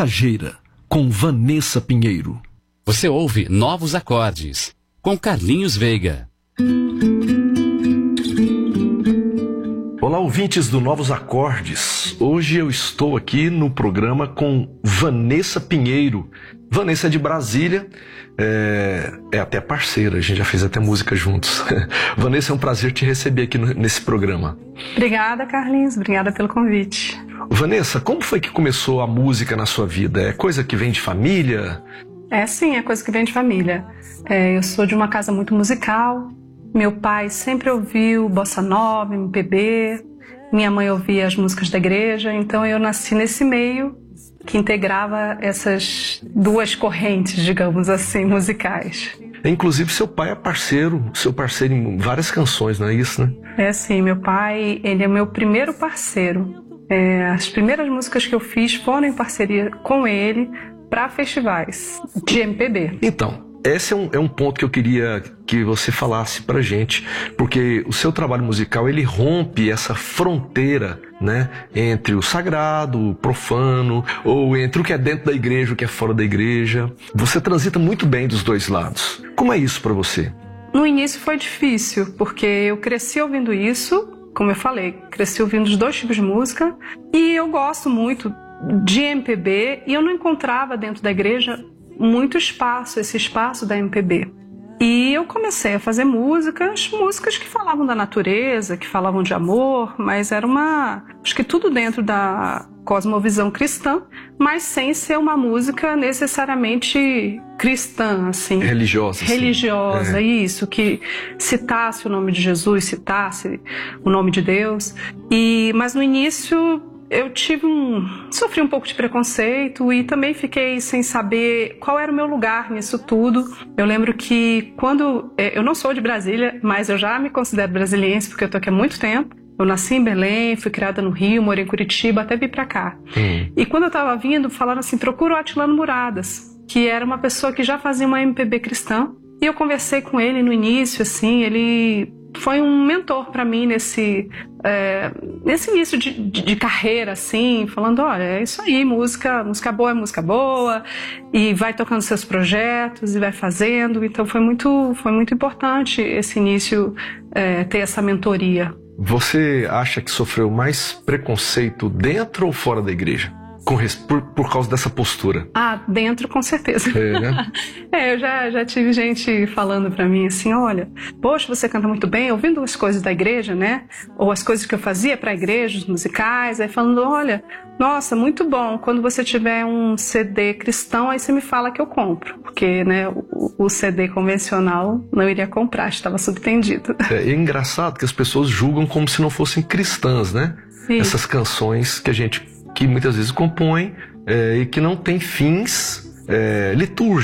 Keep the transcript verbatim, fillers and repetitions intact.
Passageira, com Vanessa Pinheiro. Você ouve Novos Acordes, com Carlinhos Veiga. Olá, ouvintes do Novos Acordes. Hoje eu estou aqui no programa com Vanessa Pinheiro. Vanessa é de Brasília, é, é até parceira, a gente já fez até música juntos. Vanessa, é um prazer te receber aqui no, nesse programa. Obrigada, Carlinhos, obrigada pelo convite. Vanessa, como foi que começou a música na sua vida? É coisa que vem de família? É sim, é coisa que vem de família. É, eu sou de uma casa muito musical. Meu pai sempre ouviu bossa nova, M P B. Minha mãe ouvia as músicas da igreja. Então eu nasci nesse meio que integrava essas duas correntes, digamos assim, musicais. Inclusive seu pai é parceiro, seu parceiro em várias canções, não é isso, né? É sim, meu pai, ele é meu primeiro parceiro. É, as primeiras músicas que eu fiz foram em parceria com ele para festivais de M P B. Então, esse é um, é um ponto que eu queria que você falasse pra gente, porque o seu trabalho musical, ele rompe essa fronteira, né, entre o sagrado, o profano, ou entre o que é dentro da igreja e o que é fora da igreja. Você transita muito bem dos dois lados. Como é isso pra você? No início foi difícil, porque eu cresci ouvindo isso, como eu falei, cresci ouvindo os dois tipos de música, e eu gosto muito de M P B, e eu não encontrava dentro da igreja muito espaço, esse espaço da M P B. E eu comecei a fazer músicas, músicas que falavam da natureza, que falavam de amor, mas era uma, acho que tudo dentro da cosmovisão cristã, mas sem ser uma música necessariamente cristã, assim. Religiosa. Religiosa, é. Isso, que citasse o nome de Jesus, citasse o nome de Deus. E, mas no início eu tive um, sofri um pouco de preconceito e também fiquei sem saber qual era o meu lugar nisso tudo. Eu lembro que quando, eu não sou de Brasília, mas eu já me considero brasiliense porque eu tô aqui há muito tempo. Eu nasci em Belém, fui criada no Rio, morei em Curitiba, até vir pra cá. Hum. E quando eu tava vindo, falaram assim, procura o Atilano Muradas, que era uma pessoa que já fazia uma M P B cristã. E eu conversei com ele no início, assim, ele foi um mentor para mim nesse, é, nesse início de, de, de carreira, assim, falando, olha, é isso aí, música, música boa é música boa, e vai tocando seus projetos, e vai fazendo. Então foi muito, foi muito importante esse início, é, ter essa mentoria. Você acha que sofreu mais preconceito dentro ou fora da igreja? Com, por, por causa dessa postura? Ah, dentro com certeza. É, né? é, eu já, já tive gente falando pra mim assim, olha, poxa, você canta muito bem, ouvindo as coisas da igreja, né? Ou as coisas que eu fazia pra igreja, os musicais, aí falando, olha, nossa, muito bom, quando você tiver um C D cristão, aí você me fala que eu compro. Porque, né, o, o C D convencional não iria comprar, estava subtendido. É, é engraçado que as pessoas julgam como se não fossem cristãs, né? Sim. Essas canções que a gente que muitas vezes compõe é, e que não tem fins é, litúrgicos.